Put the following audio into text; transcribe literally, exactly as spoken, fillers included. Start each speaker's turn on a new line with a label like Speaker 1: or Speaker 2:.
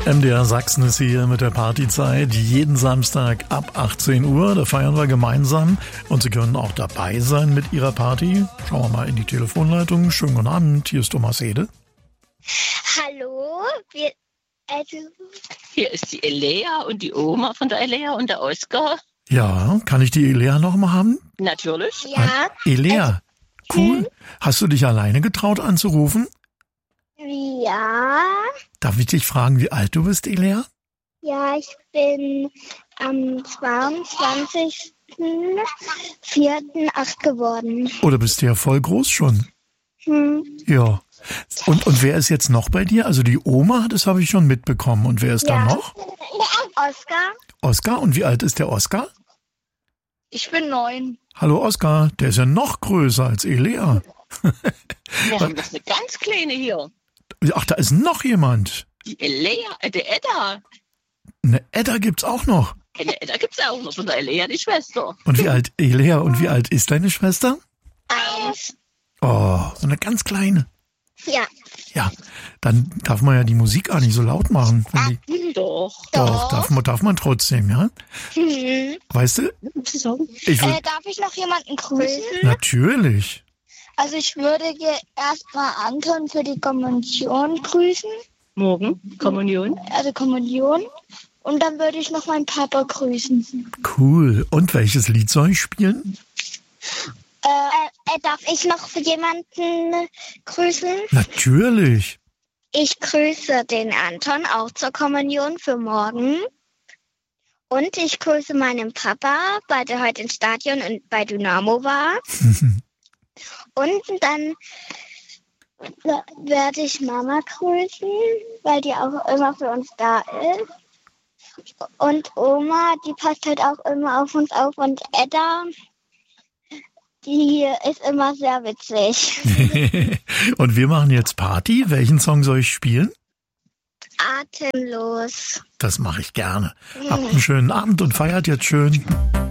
Speaker 1: M D R Sachsen ist hier mit der Partyzeit jeden Samstag ab achtzehn Uhr. Da feiern wir gemeinsam und Sie können auch dabei sein mit Ihrer Party. Schauen wir mal in die Telefonleitung. Schönen guten Abend, hier ist Thomas Hede.
Speaker 2: Hallo, wir, also
Speaker 3: hier ist die Elea und die Oma von der Elea und der Oskar.
Speaker 1: Ja, kann ich die Elea noch mal haben?
Speaker 3: Natürlich.
Speaker 2: ja,
Speaker 1: Elea, cool. Hast du dich alleine getraut anzurufen?
Speaker 2: ja,
Speaker 1: Darf ich dich fragen, wie alt du bist, Elea?
Speaker 2: ja, ich bin am zweiundzwanzigsten vierten acht geworden.
Speaker 1: Oder bist du ja voll groß schon?
Speaker 2: Hm.
Speaker 1: Ja. Und, und wer ist jetzt noch bei dir? Also die Oma, das habe ich schon mitbekommen. Und wer ist da
Speaker 2: Ja.
Speaker 1: noch?
Speaker 2: Oskar?
Speaker 1: Oskar. Und wie alt ist der Oskar?
Speaker 2: Ich bin neun.
Speaker 1: Hallo Oskar, der ist ja noch größer als Elea.
Speaker 3: Wir haben das eine ganz kleine hier.
Speaker 1: Ach, da ist noch jemand.
Speaker 3: Die Elea, äh, die Edda.
Speaker 1: Eine Edda gibt's auch noch.
Speaker 3: Eine Edda gibt's auch noch von der Elea, die Schwester.
Speaker 1: Und wie alt, Elea, und wie alt ist deine Schwester?
Speaker 2: Eins.
Speaker 1: Oh, so eine ganz kleine.
Speaker 2: Ja.
Speaker 1: Ja, dann darf man ja die Musik auch nicht so laut machen. Wenn die,
Speaker 3: Doch.
Speaker 1: doch, darf man, darf man trotzdem, ja?
Speaker 2: Hm.
Speaker 1: Weißt du, ich
Speaker 2: Äh,
Speaker 1: will,
Speaker 2: darf ich noch jemanden grüßen?
Speaker 1: natürlich.
Speaker 2: Also ich würde erstmal Anton für die Kommunion grüßen.
Speaker 3: Morgen, Kommunion.
Speaker 2: Also Kommunion. Und dann würde ich noch meinen Papa grüßen.
Speaker 1: Cool. Und welches Lied soll ich spielen?
Speaker 2: Äh, äh, darf ich noch jemanden grüßen?
Speaker 1: Natürlich.
Speaker 2: Ich grüße den Anton auch zur Kommunion für morgen. Und ich grüße meinen Papa, weil der heute im Stadion und bei Dynamo war. Und dann werde ich Mama grüßen, weil die auch immer für uns da ist. Und Oma, die passt halt auch immer auf uns auf. Und Edda, die ist immer sehr witzig.
Speaker 1: Und wir machen jetzt Party. Welchen Song soll ich spielen?
Speaker 2: Atemlos.
Speaker 1: Das mache ich gerne. Habt einen schönen Abend und feiert jetzt schön.